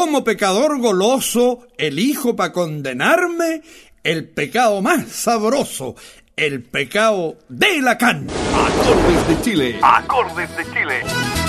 como pecador goloso, elijo para condenarme el pecado más sabroso, el pecado de Lacan. Acordes de Chile. Acordes de Chile.